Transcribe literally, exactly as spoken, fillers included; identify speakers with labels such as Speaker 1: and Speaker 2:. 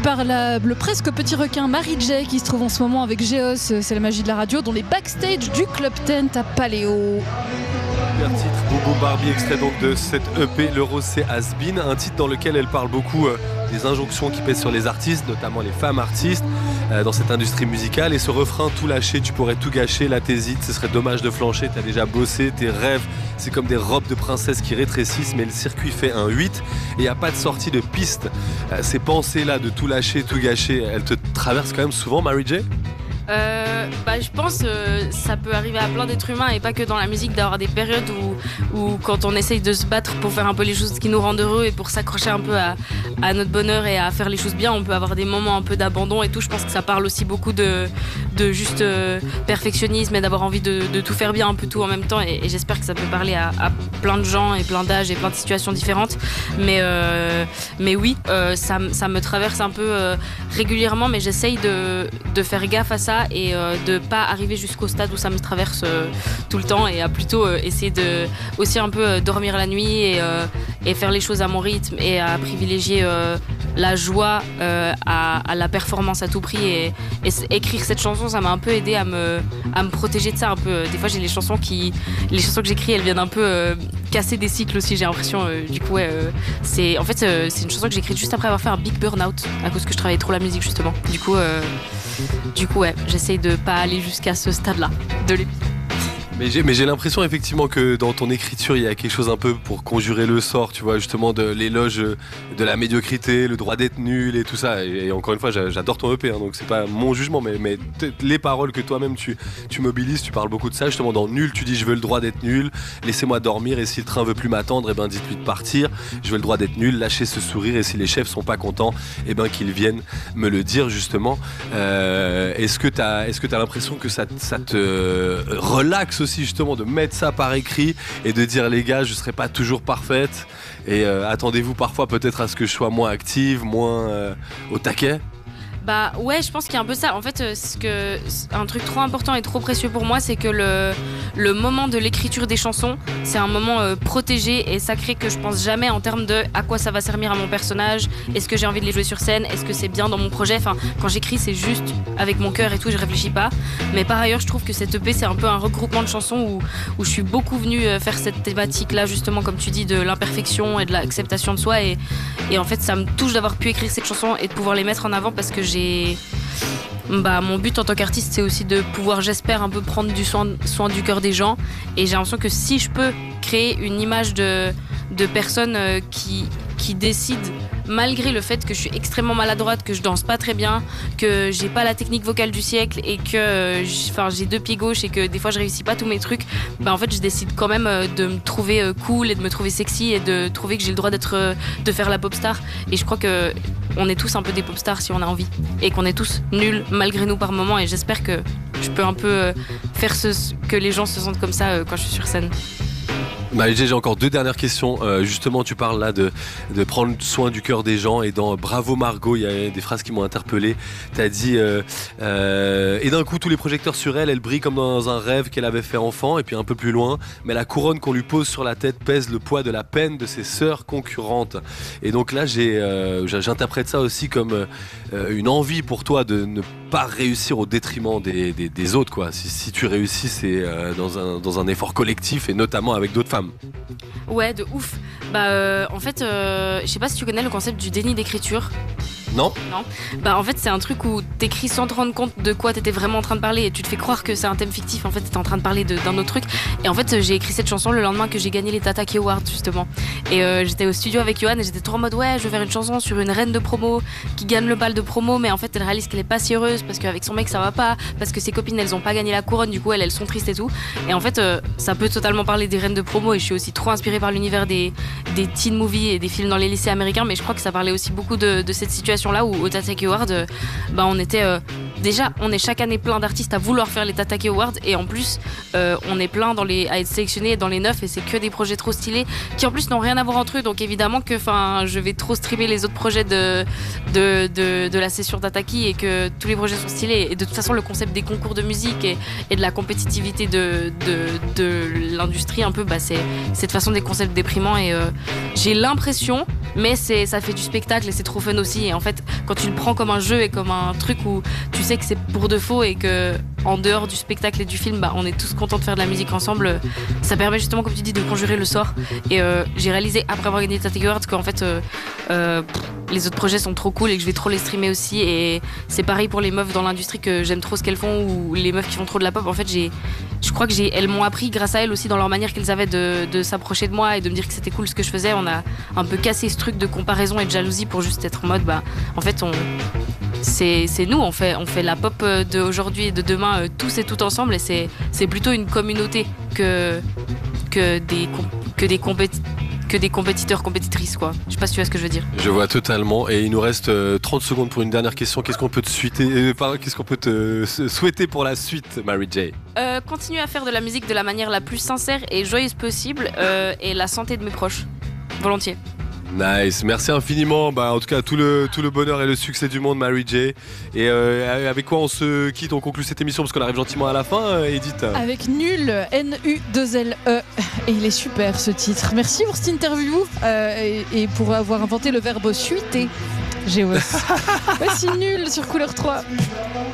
Speaker 1: par la, le presque petit requin Mary J qui se trouve en ce moment avec Géos, c'est la magie de la radio, dans les backstage du Club Tent à Paléo.
Speaker 2: Super titre, Bobo Barbie, extrait donc de cette E P, l'Euro c'est Has Been, un titre dans lequel elle parle beaucoup euh, des injonctions qui pèsent sur les artistes, notamment les femmes artistes, euh, dans cette industrie musicale. Et ce refrain, tout lâcher, tu pourrais tout gâcher, là t'hésites, ce serait dommage de flancher, t'as déjà bossé, tes rêves, c'est comme des robes de princesse qui rétrécissent, mais le circuit fait un huit et il n'y a pas de sortie de piste. Euh, ces pensées-là de tout lâcher, tout gâcher, elles te traversent quand même souvent, Mary J?
Speaker 3: Euh, bah, je pense euh, ça peut arriver à plein d'êtres humains et pas que dans la musique, d'avoir des périodes où, où quand on essaye de se battre pour faire un peu les choses qui nous rendent heureux et pour s'accrocher un peu à, à notre bonheur et à faire les choses bien, on peut avoir des moments un peu d'abandon et tout. Je pense que ça parle aussi beaucoup de, de juste euh, perfectionnisme et d'avoir envie de, de tout faire bien, un peu tout en même temps, et, et j'espère que ça peut parler à, à plein de gens et plein d'âges et plein de situations différentes, mais, euh, mais oui, euh, ça, ça me traverse un peu euh, régulièrement, mais j'essaye de, de faire gaffe à ça et euh, de pas arriver jusqu'au stade où ça me traverse euh, tout le temps, et à plutôt euh, essayer de aussi un peu euh, dormir la nuit et, euh, et faire les choses à mon rythme et à privilégier euh, la joie euh, à, à la performance à tout prix, et, et écrire cette chanson, ça m'a un peu aidé à me, à me protéger de ça un peu. Des fois j'ai les chansons qui les chansons que j'écris, elles viennent un peu euh, casser des cycles aussi, j'ai l'impression. euh, du coup ouais, euh, c'est en fait euh, c'est une chanson que j'ai écrite juste après avoir fait un big burn-out à cause que je travaillais trop la musique justement. Du coup euh, Du coup, ouais, j'essaye de pas aller jusqu'à ce stade-là de l'épisode.
Speaker 2: Mais j'ai, mais j'ai l'impression effectivement que dans ton écriture, il y a quelque chose un peu pour conjurer le sort, tu vois, justement de l'éloge de la médiocrité, le droit d'être nul et tout ça. Et, et encore une fois, j'adore ton E P, hein, donc c'est pas mon jugement, mais, mais les paroles que toi-même tu, tu mobilises, tu parles beaucoup de ça. Justement, dans Nul, tu dis je veux le droit d'être nul, laissez-moi dormir, et si le train veut plus m'attendre, eh ben dites-lui de partir. Je veux le droit d'être nul, lâchez ce sourire, et si les chefs sont pas contents, eh ben qu'ils viennent me le dire justement. Euh, est-ce que t'as, est-ce que t'as l'impression que ça, ça te relaxe aussi, justement, de mettre ça par écrit et de dire les gars, je serai pas toujours parfaite et euh, attendez-vous parfois peut-être à ce que je sois moins active, moins euh, au taquet?
Speaker 3: Bah ouais, je pense qu'il y a un peu ça. En fait, euh, ce que, un truc trop important et trop précieux pour moi, c'est que le, le moment de l'écriture des chansons, c'est un moment euh, protégé et sacré que je pense jamais en termes de à quoi ça va servir à mon personnage, est-ce que j'ai envie de les jouer sur scène, est-ce que c'est bien dans mon projet. Enfin, quand j'écris, c'est juste avec mon cœur et tout, je réfléchis pas. Mais par ailleurs, je trouve que cette E P, c'est un peu un regroupement de chansons où, où je suis beaucoup venue faire cette thématique-là, justement, comme tu dis, de l'imperfection et de l'acceptation de soi. Et, et en fait, ça me touche d'avoir pu écrire cette chanson et de pouvoir les mettre en avant, parce que j'ai Bah, mon but en tant qu'artiste, c'est aussi de pouvoir, j'espère, un peu prendre du soin, soin du cœur des gens. Et j'ai l'impression que si je peux créer une image de, de personnes qui, qui décident, malgré le fait que je suis extrêmement maladroite, que je danse pas très bien, que j'ai pas la technique vocale du siècle et que enfin, j'ai deux pieds gauches et que des fois je réussis pas tous mes trucs, bah en fait je décide quand même de me trouver cool et de me trouver sexy et de trouver que j'ai le droit d'être, de faire la pop star. Et je crois que on est tous un peu des pop stars si on a envie, et qu'on est tous nuls malgré nous par moment, et j'espère que je peux un peu faire ce, que les gens se sentent comme ça quand je suis sur scène.
Speaker 2: Bah, j'ai encore deux dernières questions. Euh, justement, tu parles là de, de prendre soin du cœur des gens, et dans Bravo Margot, il y a des phrases qui m'ont interpellé. T'as dit euh, euh, et d'un coup tous les projecteurs sur elle, elle brille comme dans un rêve qu'elle avait fait enfant. Et puis un peu plus loin, mais la couronne qu'on lui pose sur la tête pèse le poids de la peine de ses sœurs concurrentes. Et donc là, j'ai, euh, j'interprète ça aussi comme euh, une envie pour toi de ne pas réussir au détriment des, des, des autres, quoi. Si, si tu réussis, c'est euh, dans un dans un effort collectif, et notamment avec d'autres femmes.
Speaker 3: Ouais, de ouf. Bah, euh, en fait, euh, je sais pas si tu connais le concept du déni d'écriture.
Speaker 2: Non.
Speaker 3: Non. Bah en fait c'est un truc où t'écris sans te rendre compte de quoi t'étais vraiment en train de parler, et tu te fais croire que c'est un thème fictif, en fait t'étais en train de parler de, d'un autre truc. Et en fait j'ai écrit cette chanson le lendemain que j'ai gagné les Tata Key Awards justement. Et euh, j'étais au studio avec Johan et j'étais trop en mode ouais je vais faire une chanson sur une reine de promo qui gagne le bal de promo, mais en fait elle réalise qu'elle est pas si heureuse parce qu'avec son mec ça va pas, parce que ses copines elles ont pas gagné la couronne, du coup elles, elles sont tristes et tout. Et en fait euh, ça peut totalement parler des reines de promo, et je suis aussi trop inspirée par l'univers des, des teen movies et des films dans les lycées américains, mais je crois que ça parlait aussi beaucoup de, de cette situation là où au Tata Award, euh, bah on était euh, déjà, on est chaque année plein d'artistes à vouloir faire les Tatake Awards et en plus, euh, on est plein dans les, à être sélectionnés dans les neuf et c'est que des projets trop stylés qui en plus n'ont rien à voir entre eux. Donc évidemment que je vais trop streamer les autres projets de, de, de, de la session d'Ataki et que tous les projets sont stylés. Et de toute façon, le concept des concours de musique et, et de la compétitivité de, de, de l'industrie, un peu, bah, c'est, c'est de toute façon des concepts déprimants et euh, j'ai l'impression, mais c'est, ça fait du spectacle et c'est trop fun aussi. Et en fait, quand tu le prends comme un jeu et comme un truc où tu sais que c'est pour de faux et que en dehors du spectacle et du film, bah, on est tous contents de faire de la musique ensemble, ça permet justement, comme tu dis, de conjurer le sort. Et euh, j'ai réalisé après avoir gagné Tatake Awards qu'en fait euh, euh, les autres projets sont trop cool et que je vais trop les streamer aussi. Et c'est pareil pour les meufs dans l'industrie, que j'aime trop ce qu'elles font, ou les meufs qui font trop de la pop. En fait, j'ai, je crois que j'ai, elles m'ont appris grâce à elles aussi, dans leur manière qu'elles avaient de, de s'approcher de moi et de me dire que c'était cool ce que je faisais. On a un peu cassé ce truc de comparaison et de jalousie pour juste être en mode, bah, en fait, on, c'est, c'est nous, on fait, on fait la pop d'aujourd'hui et de demain, euh, tous et toutes ensemble. Et c'est, c'est plutôt une communauté que, que des, que des compétiteurs. que des compétiteurs, compétitrices, quoi. Je sais pas si tu vois ce que je veux dire.
Speaker 2: Je vois totalement. Et il nous reste euh, trente secondes pour une dernière question. Qu'est-ce qu'on peut te souhaiter, euh, pardon, qu'est-ce qu'on peut te euh, souhaiter pour la suite, Mary J?
Speaker 3: euh, Continuer à faire de la musique de la manière la plus sincère et joyeuse possible, euh, et la santé de mes proches. Volontiers.
Speaker 2: Nice, merci infiniment. Bah, en tout cas, tout le, tout le bonheur et le succès du monde, Mary J. Et euh, avec quoi on se quitte, on conclut cette émission parce qu'on arrive gentiment à la fin, euh, Edith.
Speaker 1: Avec Nul, N U deux L E. Et il est super ce titre. Merci pour cette interview euh, et, et pour avoir inventé le verbe suiter. Géos. Voici Nul sur Couleur trois.